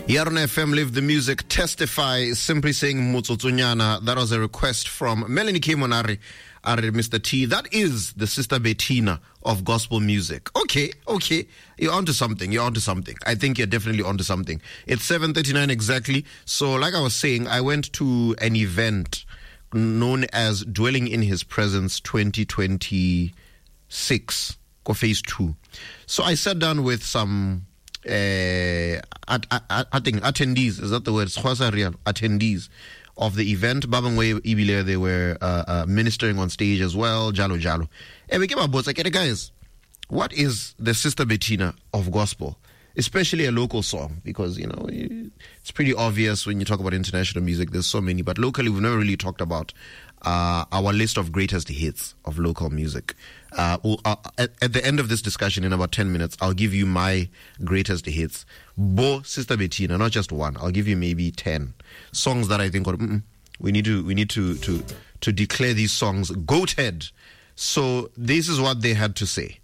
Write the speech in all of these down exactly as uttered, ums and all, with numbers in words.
Yarona F M, Live the Music, Testify, simply saying Mutsutunyana. That was a request from Melanie Kimonari, Mister T. That is the Sister Bettina of gospel music. Okay, okay. You're onto something. You're onto something. I think you're definitely onto something. It's seven thirty-nine exactly. So like I was saying, I went to an event known as Dwelling in His Presence twenty twenty-six, phase two. So I sat down with some uh, at, at, I think attendees, is that the word? Real attendees of the event. Babangwe Ibile, they were uh, uh, ministering on stage as well, Jalo Jalo. And we came up with like, hey guys, what is the Sister Bettina of gospel? Especially a local song, because, you know, it's pretty obvious when you talk about international music, there's so many, but locally we've never really talked about uh, our list of greatest hits of local music. Uh, we'll, uh, at, at the end of this discussion, in about ten minutes, I'll give you my greatest hits. Bo Sister Bettina, not just one. I'll give you maybe ten songs that I think mm-mm, we need to we need to to to declare these songs goated. So this is what they had to say.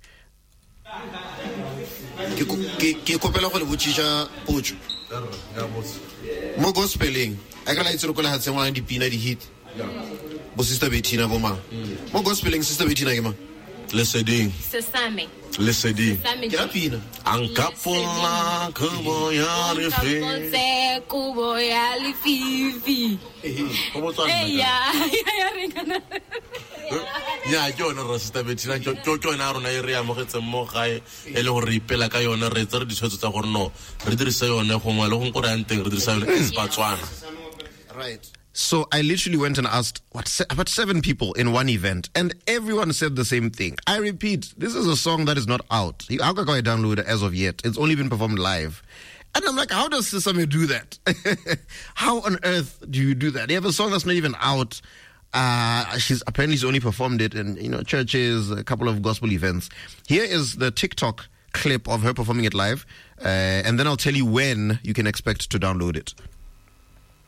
Mo gospeling I can like to look at someone di pina di hit. Bo Sister Bettina bo ma. Mo gospeling Sister Bettina ma. Listening. Sesame. Listening. Kirapina. Ankapola kubo ya lifi. Ankapola kubo ya lifi. Eh ya, ya ringana. Ya jona Sister Bettina jo jo na rona area mo getse mo gae e le go re ipela ka yona re tsere di tshotso tsa gore no re dirisa yona go ngwa le go nkora nteng re dirisa yona e Botswana. Right. So I literally went and asked what se- about seven people in one event, and everyone said the same thing. I repeat, this is a song that is not out. How can I download it as of yet? It's only been performed live. And I'm like, how does Sesame do that? How on earth do you do that? You have a song that's not even out. Uh, she's apparently she's only performed it in, you know, churches, a couple of gospel events. Here is the TikTok clip of her performing it live, uh, and then I'll tell you when you can expect to download it.